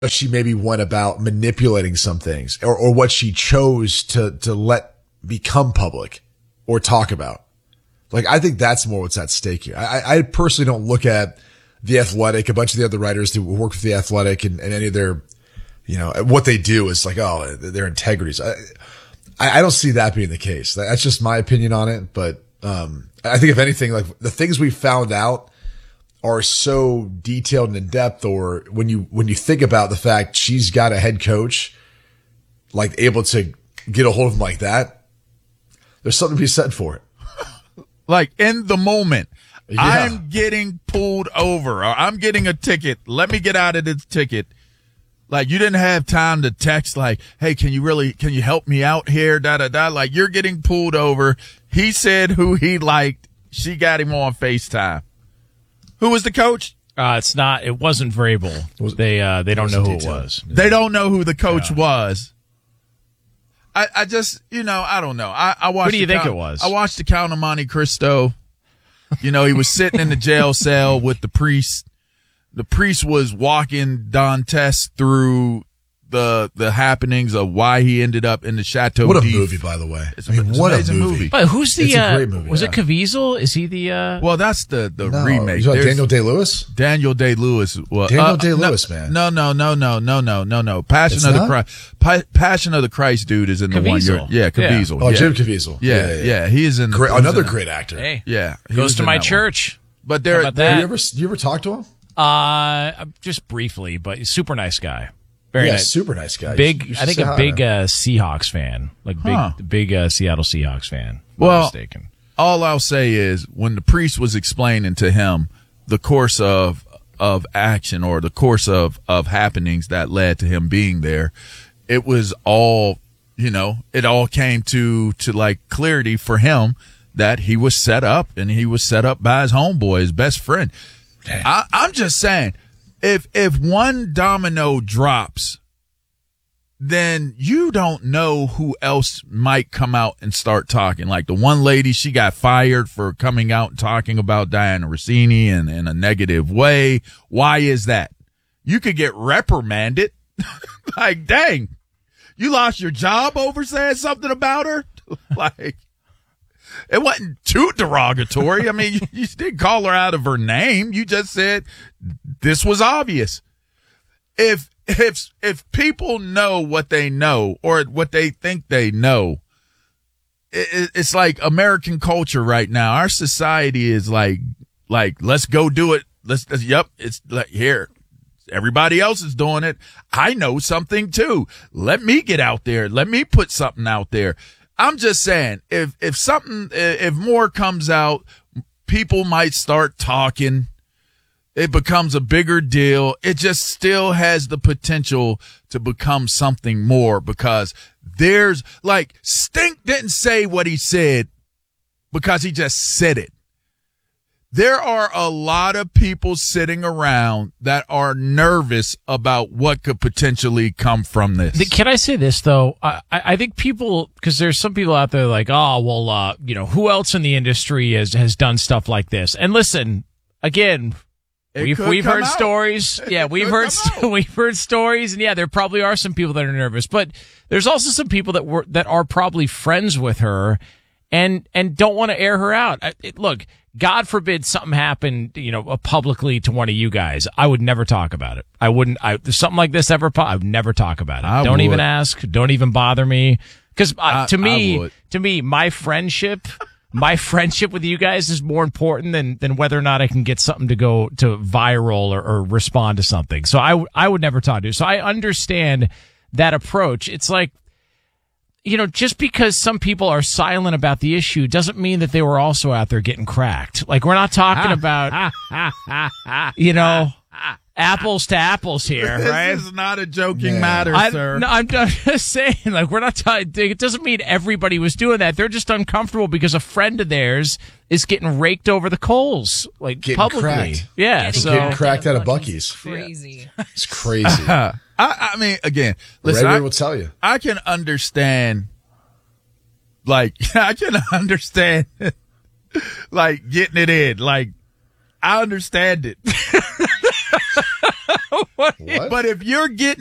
she maybe went about manipulating some things or what she chose to let become public or talk about. Like, I think that's more what's at stake here. I personally don't look at The Athletic, a bunch of the other writers who work with The Athletic and any of their, what they do is like, oh, their integrities. I don't see that being the case. That's just my opinion on it. But, I think if anything, like the things we found out are so detailed and in depth, or when you think about the fact she's got a head coach, like able to get a hold of him like that, there's something to be said for it. Like in the moment, Yeah. I'm getting pulled over or I'm getting a ticket. Let me get out of this ticket. Like you didn't have time to text like, hey, can you help me out here? Da, da, da. Like you're getting pulled over. He said who he liked. She got him on FaceTime. Who was the coach? It wasn't Vrabel. They don't know who it was. They don't know who the coach was. I just, I don't know. I watched. Who do you think it was? I watched The Count of Monte Cristo. He was sitting in the jail cell with the priest. The priest was walking Dantes through the happenings of why he ended up in the Chateau. What a d'If. movie, by the way. It's what amazing a movie. But who's the? It's a great movie. Was it Caviezel? Is he the? Well, that's the No, remake. you There's Daniel Day-Lewis? Daniel Day-Lewis. Well, Daniel Day-Lewis, man. No. Passion It's of the not? Christ. Passion of the Christ, dude, is in the one. Caviezel. Caviezel. Oh, yeah. Jim Caviezel. Yeah. He is in Another great actor. Hey, Yeah, he goes was to in my that one. church. But How about Do that? you ever talk to him? Just briefly, but he's a super nice guy. Very Yeah, nice. super nice guy. Big, You should I think say a hi, big man. Seahawks fan, like big Seattle Seahawks fan. If I'm not Well, mistaken. all I'll say is when the priest was explaining to him the course of action or the course of happenings that led to him being there, it was all, it all came to like clarity for him that he was set up and he was set up by his homeboy, his best friend. I'm just saying, if one domino drops, then you don't know who else might come out and start talking. Like the one lady, she got fired for coming out and talking about Diana Rossini in a negative way. Why is that? You could get reprimanded. Like, dang, you lost your job over saying something about her? Like, it wasn't too derogatory. I mean, you didn't call her out of her name. You just said this was obvious. If people know what they know or what they think they know, it's like American culture right now. Our society is like let's go do it. It's like here. Everybody else is doing it. I know something too. Let me get out there. Let me put something out there. I'm just saying, if more comes out, people might start talking. It becomes a bigger deal. It just still has the potential to become something more because there's like Stink didn't say what he said because he just said it. There are a lot of people sitting around that are nervous about what could potentially come from this. Can I say this though? I think people, because there's some people out there like, oh well, who else in the industry has done stuff like this? And listen, again, we've heard stories. Yeah, we've heard stories, and yeah, there probably are some people that are nervous, but there's also some people that are probably friends with her and don't want to air her out. Look. God forbid something happened, publicly to one of you guys. I would never talk about it. I wouldn't. If something like this ever, I would never talk about it. Don't even ask. Don't even bother me. Because to me, my friendship with you guys is more important than whether or not I can get something to go to viral or respond to something. So I would never talk to you. So I understand that approach. It's like, just because some people are silent about the issue doesn't mean that they were also out there getting cracked. Like, we're not talking about, apples to apples here, right? This is not a joking matter, sir. No, I'm just saying, like, we're not talking, it doesn't mean everybody was doing that. They're just uncomfortable because a friend of theirs is getting raked over the coals, like, Getting publicly. cracked. Yeah, Getting cracked out of Buc-ee's. Crazy. It's crazy. I mean, again, listen, Ray will tell you. I can understand, like, getting it in. Like, I understand it. What? But if you're getting